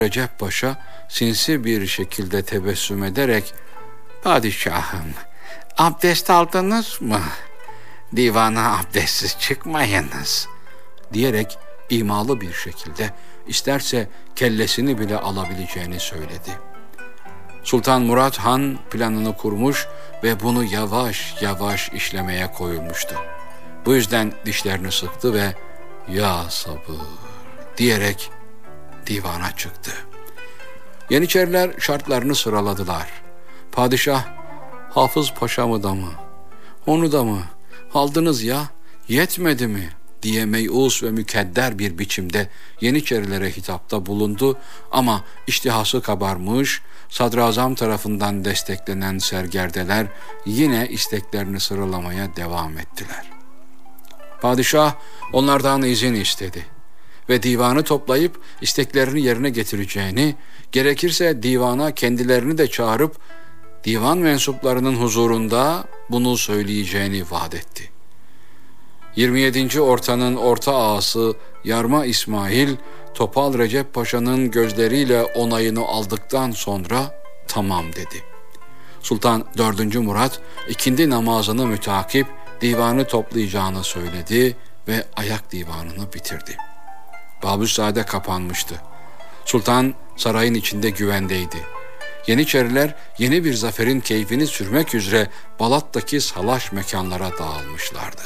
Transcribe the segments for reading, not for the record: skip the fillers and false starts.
Recep Paşa sinsi bir şekilde tebessüm ederek "Padişahım, abdest aldınız mı? Divana abdestsiz çıkmayınız," diyerek imalı bir şekilde isterse kellesini bile alabileceğini söyledi. Sultan Murat Han planını kurmuş ve bunu yavaş yavaş işlemeye koyulmuştu. Bu yüzden dişlerini sıktı ve "Ya sabır," diyerek divana çıktı. Yeniçeriler şartlarını sıraladılar. Padişah, "Hafız Paşa'mı da mı, onu da mı aldınız ya, yetmedi mi?" diye meyus ve mükedder bir biçimde Yeniçerilere hitapta bulundu ama iştihası kabarmış, sadrazam tarafından desteklenen sergerdeler yine isteklerini sıralamaya devam ettiler. Padişah onlardan izin istedi ve divanı toplayıp isteklerini yerine getireceğini, gerekirse divana kendilerini de çağırıp divan mensuplarının huzurunda bunu söyleyeceğini vaat etti. 27. Ortanın orta ağası Yarma İsmail, Topal Recep Paşa'nın gözleriyle onayını aldıktan sonra "Tamam," dedi. Sultan 4. Murat ikindi namazını mütakip divanı toplayacağını söyledi ve ayak divanını bitirdi. Babüsade kapanmıştı. Sultan sarayın içinde güvendeydi. Yeniçeriler yeni bir zaferin keyfini sürmek üzere Balat'taki salaş mekanlara dağılmışlardı.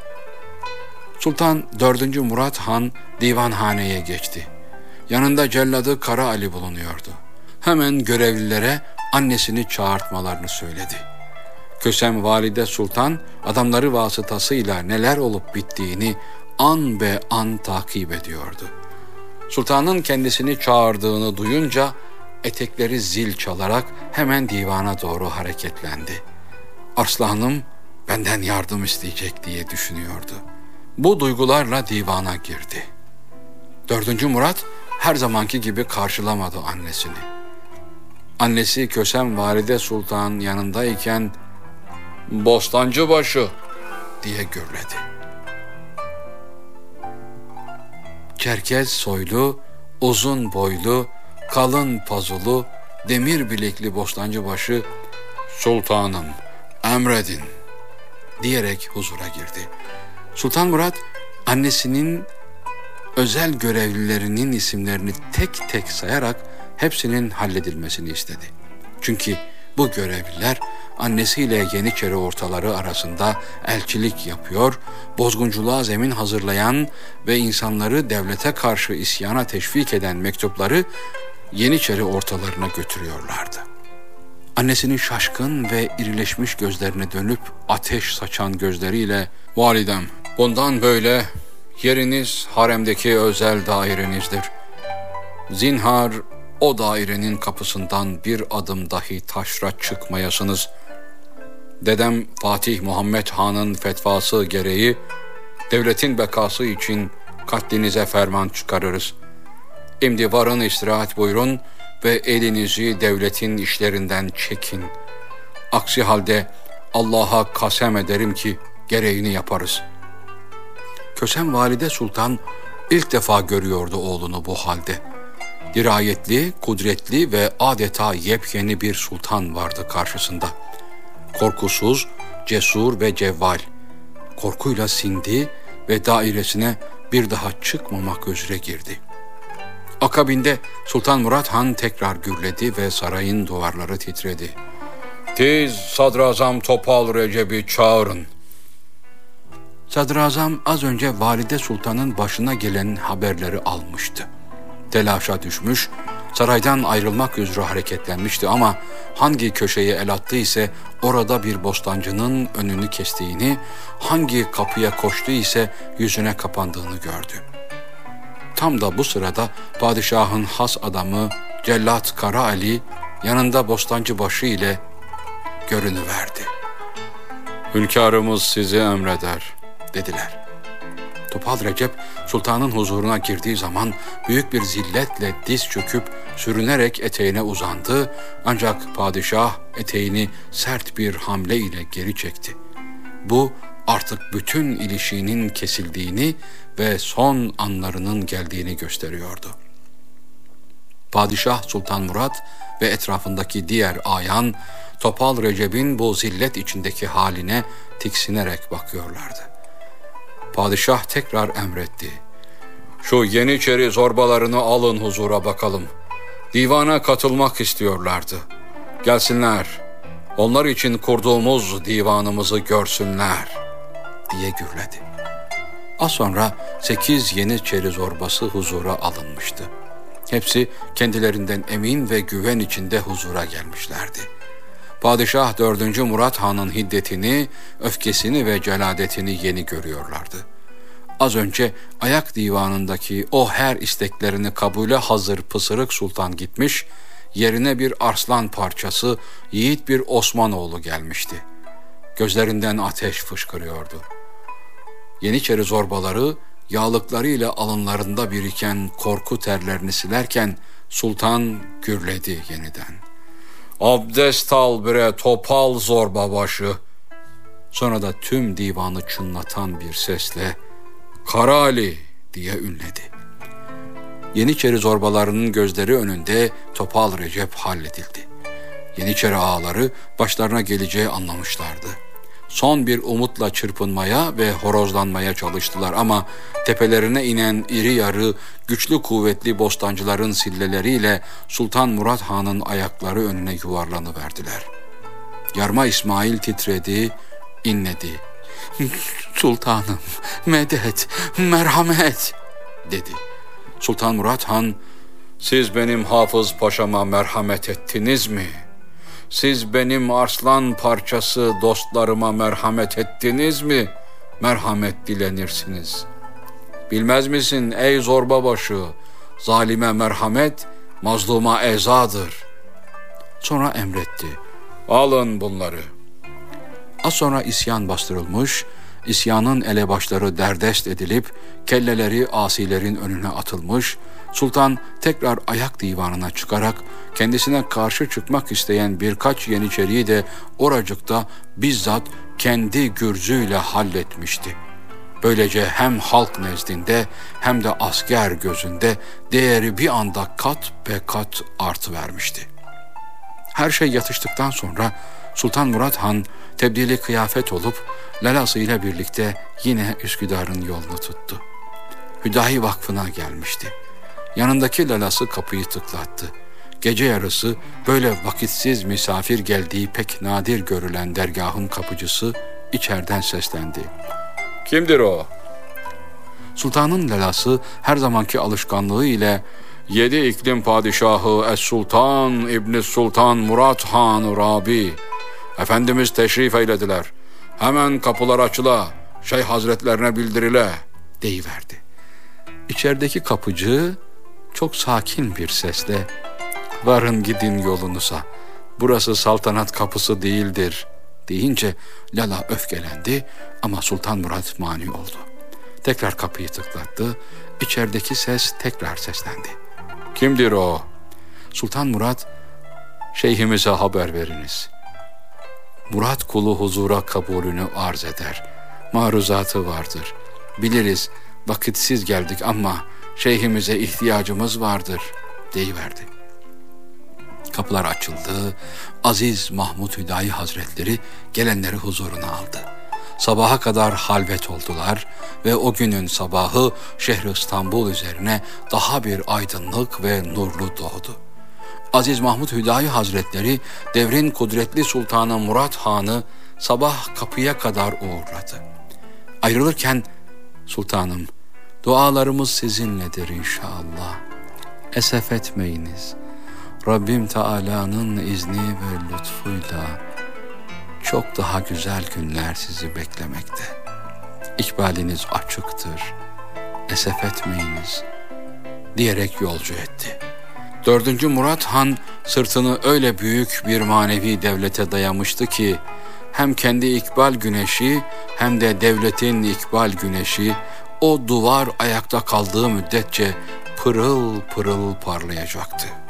Sultan 4. Murat Han divanhaneye geçti. Yanında celladı Kara Ali bulunuyordu. Hemen görevlilere annesini çağırtmalarını söyledi. Kösem Valide Sultan adamları vasıtasıyla neler olup bittiğini an be an takip ediyordu. Sultanın kendisini çağırdığını duyunca etekleri zil çalarak hemen divana doğru hareketlendi. Arslanım benden yardım isteyecek diye düşünüyordu. Bu duygularla divana girdi. 4. Murat her zamanki gibi karşılamadı annesini. Annesi Kösem Valide Sultan yanındayken "Bostancıbaşı," diye gürledi. Çerkez soylu, uzun boylu, kalın pazulu, demir bilekli Bostancıbaşı "Sultanım, emredin," diyerek huzura girdi. Sultan Murat annesinin özel görevlilerinin isimlerini tek tek sayarak hepsinin halledilmesini istedi. Çünkü bu görevliler annesiyle Yeniçeri ortaları arasında elçilik yapıyor, bozgunculuğa zemin hazırlayan ve insanları devlete karşı isyana teşvik eden mektupları Yeniçeri ortalarına götürüyorlardı. Annesinin şaşkın ve irileşmiş gözlerine dönüp ateş saçan gözleriyle "Validem, bundan böyle yeriniz haremdeki özel dairenizdir. Zinhar o dairenin kapısından bir adım dahi taşra çıkmayasınız. Dedem Fatih Muhammed Han'ın fetvası gereği devletin bekası için katlinize ferman çıkarırız. Şimdi varın istirahat buyurun ve elinizi devletin işlerinden çekin. Aksi halde Allah'a kasem ederim ki gereğini yaparız." Kösem Valide Sultan ilk defa görüyordu oğlunu bu halde. Dirayetli, kudretli ve adeta yepyeni bir sultan vardı karşısında. Korkusuz, cesur ve cevval. Korkuyla sindi ve dairesine bir daha çıkmamak üzere girdi. Akabinde Sultan Murat Han tekrar gürledi ve sarayın duvarları titredi. "Tiz Sadrazam Topal Recep'i çağırın." Sadrazam az önce Valide Sultan'ın başına gelen haberleri almıştı. Telaşa düşmüş, saraydan ayrılmak üzere hareketlenmişti ama hangi köşeye el attı ise orada bir bostancının önünü kestiğini, hangi kapıya koştu ise yüzüne kapandığını gördü. Tam da bu sırada padişahın has adamı Cellat Kara Ali yanında Bostancıbaşı ile görünüverdi. "Hünkârımız sizi emreder," dediler. Topal Recep sultanın huzuruna girdiği zaman büyük bir zilletle diz çöküp sürünerek eteğine uzandı, ancak padişah eteğini sert bir hamle ile geri çekti. Bu artık bütün ilişiğinin kesildiğini ve son anlarının geldiğini gösteriyordu. Padişah Sultan Murat ve etrafındaki diğer ayan, Topal Recep'in bu zillet içindeki haline tiksinerek bakıyorlardı. Padişah tekrar emretti. Şu Yeniçeri zorbalarını alın huzura bakalım. Divana katılmak istiyorlardı. Gelsinler, onlar için kurduğumuz divanımızı görsünler, diye gürledi. Az sonra 8 Yeniçeri zorbası huzura alınmıştı. Hepsi kendilerinden emin ve güven içinde huzura gelmişlerdi. Padişah 4. Murat Han'ın hiddetini, öfkesini ve celadetini yeni görüyorlardı. Az önce ayak divanındaki o her isteklerini kabule hazır pısırık sultan gitmiş, yerine bir arslan parçası, yiğit bir Osmanoğlu gelmişti. Gözlerinden ateş fışkırıyordu. Yeniçeri zorbaları yağlıklarıyla alınlarında biriken korku terlerini silerken sultan gürledi yeniden. Abdest al bre topal zorba başı. Sonra da tüm divanı çınlatan bir sesle Kara Ali diye ünledi. Yeniçeri zorbalarının gözleri önünde Topal Recep halledildi. Yeniçeri ağaları başlarına geleceği anlamışlardı. Son bir umutla çırpınmaya ve horozlanmaya çalıştılar ama tepelerine inen iri yarı, güçlü kuvvetli bostancıların silleleriyle Sultan Murat Han'ın ayakları önüne yuvarlanıverdiler. Yarma İsmail titredi, inledi. Sultanım, medet, merhamet, dedi. Sultan Murat Han, siz benim Hafız Paşa'ma merhamet ettiniz mi? Siz benim arslan parçası dostlarıma merhamet ettiniz mi? Merhamet dilenirsiniz. Bilmez misin ey zorba başı, zalime merhamet, mazluma ezadır. Sonra emretti, alın bunları. Az sonra isyan bastırılmış, isyanın elebaşları derdest edilip, kelleleri asilerin önüne atılmış, sultan tekrar ayak divanına çıkarak kendisine karşı çıkmak isteyen birkaç Yeniçeriyi de oracıkta bizzat kendi gürzüyle halletmişti. Böylece hem halk nezdinde hem de asker gözünde değeri bir anda kat be kat artıvermişti. Her şey yatıştıktan sonra Sultan Murat Han tebdili kıyafet olup lalası ile birlikte yine Üsküdar'ın yolunu tuttu. Hüdayi Vakfı'na gelmişti. Yanındaki lalası kapıyı tıklattı. Gece yarısı böyle vakitsiz misafir geldiği pek nadir görülen dergahın kapıcısı içeriden seslendi. Kimdir o? Sultanın lalası her zamanki alışkanlığı ile 7 iklim padişahı Es-Sultan İbn Sultan Murat Han Rabi, Efendimiz teşrif eylediler. Hemen kapılar açıla, Şeyh Hazretlerine bildirile, deyiverdi. İçerideki kapıcı çok sakin bir sesle, varın gidin yolunuza, burası saltanat kapısı değildir, deyince lala öfkelendi ama Sultan Murat mani oldu. Tekrar kapıyı tıklattı, içerideki ses tekrar seslendi. Kimdir o? Sultan Murat, şeyhimize haber veriniz. Murat kulu huzura kabulünü arz eder. Maruzatı vardır. Biliriz, vakitsiz geldik ama şeyhimize ihtiyacımız vardır, deyiverdi. Kapılar açıldı. Aziz Mahmud Hüdayi Hazretleri gelenleri huzuruna aldı. Sabaha kadar halvet oldular ve o günün sabahı şehri İstanbul üzerine daha bir aydınlık ve nurlu doğdu. Aziz Mahmud Hüdayi Hazretleri devrin kudretli Sultanı Murat Han'ı sabah kapıya kadar uğurladı. Ayrılırken, sultanım, dualarımız sizinledir inşallah. Esef etmeyiniz. Rabbim Teala'nın izni ve lütfuyla çok daha güzel günler sizi beklemekte. İkbaliniz açıktır. Esef etmeyiniz, diyerek yolcu etti. 4. Murat Han sırtını öyle büyük bir manevi devlete dayamıştı ki hem kendi ikbal güneşi hem de devletin ikbal güneşi o duvar ayakta kaldığı müddetçe pırıl pırıl parlayacaktı.